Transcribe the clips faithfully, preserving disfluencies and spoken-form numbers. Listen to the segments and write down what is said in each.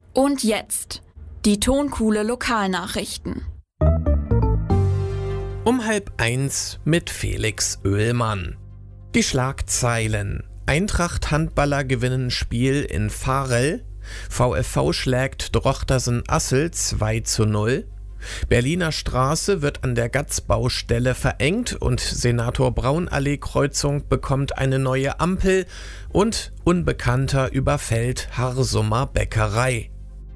Und jetzt die Tonkuhle Lokalnachrichten. Um halb eins mit Felix Oehlmann. Die Schlagzeilen: Eintracht-Handballer gewinnen Spiel in Varel, VfV schlägt Drochtersen-Assel zwei zu null, Berliner Straße wird an der Gatz-Baustelle verengt und Senator-Braun-Allee-Kreuzung bekommt eine neue Ampel und Unbekannter überfällt Harsumer Bäckerei.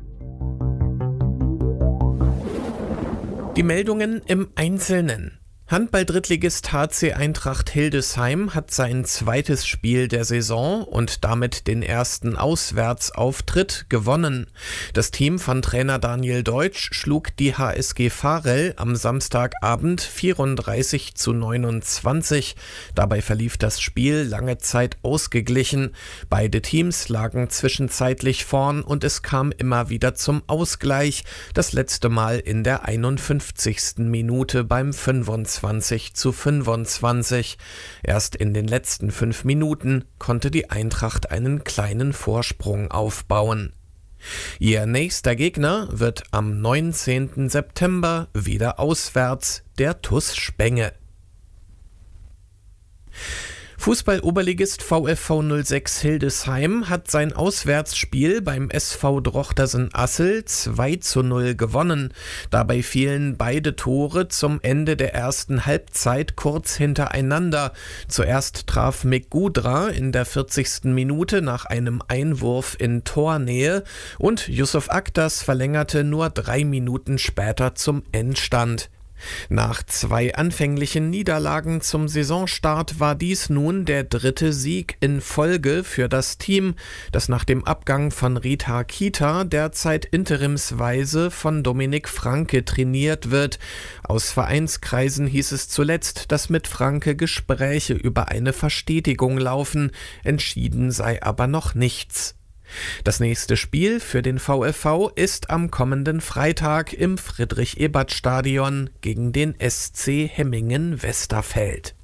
Die Meldungen im Einzelnen. Handball-Drittligist H C Eintracht Hildesheim hat sein zweites Spiel der Saison und damit den ersten Auswärtsauftritt gewonnen. Das Team von Trainer Daniel Deutsch schlug die H S G Varel am Samstagabend vierunddreißig zu neunundzwanzig. Dabei verlief das Spiel lange Zeit ausgeglichen. Beide Teams lagen zwischenzeitlich vorn und es kam immer wieder zum Ausgleich. Das letzte Mal in der einundfünfzigsten Minute beim fünfundzwanzig zu fünfundzwanzig. Erst in den letzten fünf Minuten konnte die Eintracht einen kleinen Vorsprung aufbauen. Ihr nächster Gegner wird am neunzehnten September wieder auswärts, der T U S Spenge. Fußball-Oberligist VfV null sechs Hildesheim hat sein Auswärtsspiel beim S V Drochtersen-Assel zwei zu null gewonnen. Dabei fielen beide Tore zum Ende der ersten Halbzeit kurz hintereinander. Zuerst traf Mick Gudra in der vierzigsten Minute nach einem Einwurf in Tornähe und Yusuf Aktas verlängerte nur drei Minuten später zum Endstand. Nach zwei anfänglichen Niederlagen zum Saisonstart war dies nun der dritte Sieg in Folge für das Team, das nach dem Abgang von Rita Kita derzeit interimsweise von Dominik Franke trainiert wird. Aus Vereinskreisen hieß es zuletzt, dass mit Franke Gespräche über eine Verstetigung laufen, entschieden sei aber noch nichts. Das nächste Spiel für den VfV ist am kommenden Freitag im Friedrich-Ebert-Stadion gegen den S C Hemmingen-Westerfeld.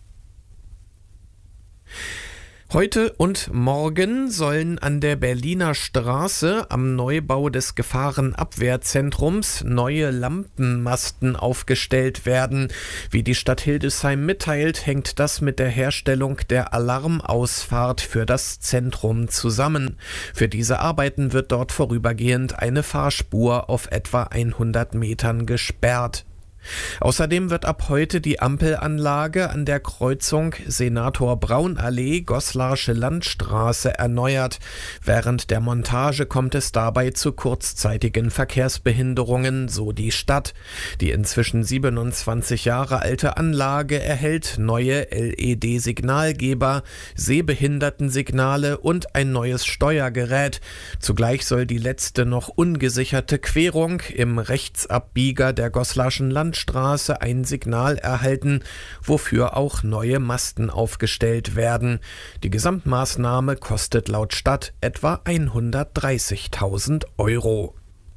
Heute und morgen sollen an der Berliner Straße am Neubau des Gefahrenabwehrzentrums neue Lampenmasten aufgestellt werden. Wie die Stadt Hildesheim mitteilt, hängt das mit der Herstellung der Alarmausfahrt für das Zentrum zusammen. Für diese Arbeiten wird dort vorübergehend eine Fahrspur auf etwa hundert Metern gesperrt. Außerdem wird ab heute die Ampelanlage an der Kreuzung Senator-Braun-Allee Goslarsche Landstraße erneuert. Während der Montage kommt es dabei zu kurzzeitigen Verkehrsbehinderungen, so die Stadt. Die inzwischen siebenundzwanzig Jahre alte Anlage erhält neue L E D-Signalgeber, Sehbehindertensignale und ein neues Steuergerät. Zugleich soll die letzte noch ungesicherte Querung im Rechtsabbieger der Goslarschen Landstraße Straße ein Signal erhalten, wofür auch neue Masten aufgestellt werden. Die Gesamtmaßnahme kostet laut Stadt etwa hundertdreißigtausend Euro.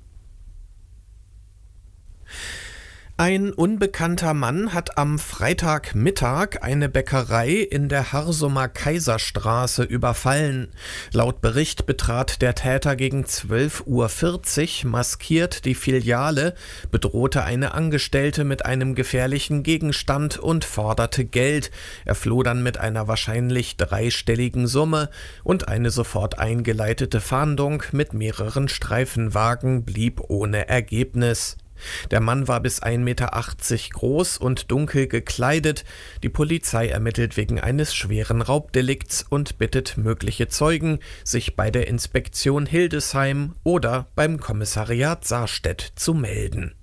Ein unbekannter Mann hat am Freitagmittag eine Bäckerei in der Harsumer Kaiserstraße überfallen. Laut Bericht betrat der Täter gegen zwölf Uhr vierzig maskiert die Filiale, bedrohte eine Angestellte mit einem gefährlichen Gegenstand und forderte Geld. Er floh dann mit einer wahrscheinlich dreistelligen Summe und eine sofort eingeleitete Fahndung mit mehreren Streifenwagen blieb ohne Ergebnis. Der Mann war bis ein Meter achtzig groß und dunkel gekleidet. Die Polizei ermittelt wegen eines schweren Raubdelikts und bittet mögliche Zeugen, sich bei der Inspektion Hildesheim oder beim Kommissariat Saarstedt zu melden.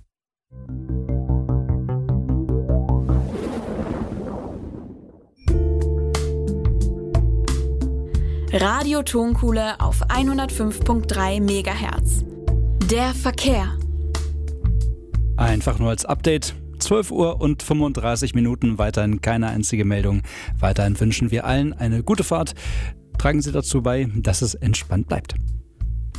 Radio Tonkuhle auf hundertfünf Komma drei Megahertz. Der Verkehr. Einfach nur als Update. zwölf Uhr und fünfunddreißig Minuten, weiterhin keine einzige Meldung. Weiterhin wünschen wir allen eine gute Fahrt. Tragen Sie dazu bei, dass es entspannt bleibt.